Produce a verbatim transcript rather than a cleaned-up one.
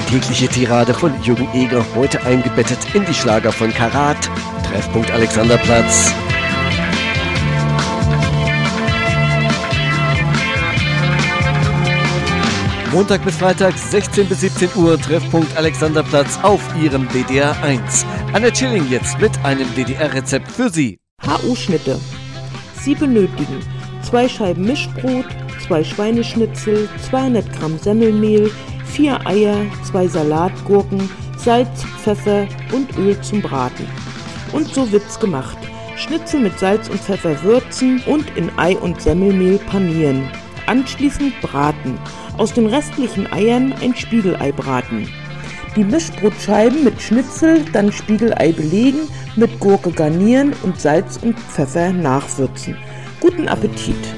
tägliche Tirade von Jürgen Eger, heute eingebettet in die Schlager von Karat. Treffpunkt Alexanderplatz. Montag bis Freitag, sechzehn bis siebzehn Uhr, Treffpunkt Alexanderplatz auf Ihrem D D R eins. Anna Chilling jetzt mit einem D D R-Rezept für Sie. H U-Schnitte. Sie benötigen zwei Scheiben Mischbrot, zwei Schweineschnitzel, zweihundert Gramm Semmelmehl, vier Eier, zwei Salatgurken, Salz, Pfeffer und Öl zum Braten. Und so wird's gemacht. Schnitzel mit Salz und Pfeffer würzen und in Ei und Semmelmehl panieren. Anschließend braten. Aus den restlichen Eiern ein Spiegelei braten. Die Mischbrotscheiben mit Schnitzel, dann Spiegelei belegen, mit Gurke garnieren und Salz und Pfeffer nachwürzen. Guten Appetit!